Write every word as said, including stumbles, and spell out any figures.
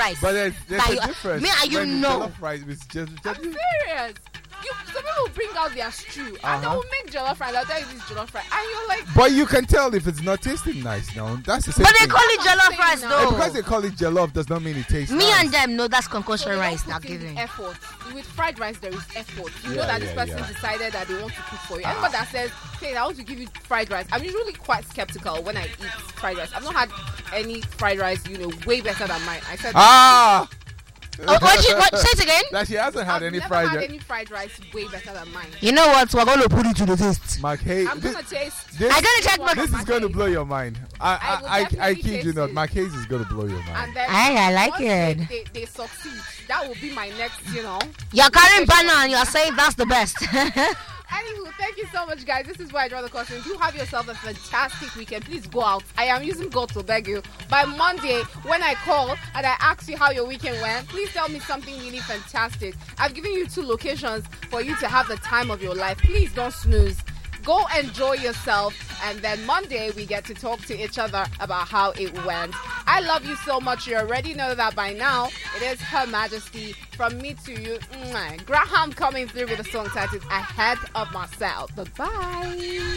rice. But there's, there's That a you- difference. me and you when know. Jollof rice is just, just I'm serious. You, some people bring out their stew and they Uh-huh. will make jollof rice. I'll tell you this jollof rice, and you're like, But you can tell if it's not tasting nice now. That's the same But they thing. call it I'm not jollof saying rice now. though. And because they call it jollof does not mean it tastes Me nice. and them know that's so concussion they don't rice put now in the giving. effort. With fried rice, there is effort. You Yeah, know that this yeah, person yeah. decided that they want to cook for you. Ah. Anybody that says, "Hey, I want to give you fried rice," I'm usually quite skeptical when I eat fried rice. I've not had any fried rice, you know, way better than mine. I said, Ah! Oh, what, she, what, say it again. That she hasn't had I've any never fried had rice. any fried rice way better than mine. You know what? We're going to put it to the test. Mark, hey, I'm this, gonna taste. this, I'm gonna check my. this is going to blow your mind. I I I, will I, I, definitely kid you taste not. it. My case is going to blow your And mind. then I, I like once it. They, they, they succeed. That will be my next, you know. You're carrying banner and you're saying that's the best. Anywho, thank you so much, guys. This is where I draw the curtain. Do have yourself a fantastic weekend. Please go out. I am using God to beg you. By Monday, when I call and I ask you how your weekend went, please tell me something really fantastic. I've given you two locations for you to have the time of your life. Please don't snooze. Go enjoy yourself, and then Monday we get to talk to each other about how it went. I love you so much. You already know that by now. It is Her Majesty from me to you. Mwah. Graham coming through with a song titled Ahead of Myself. Bye-bye.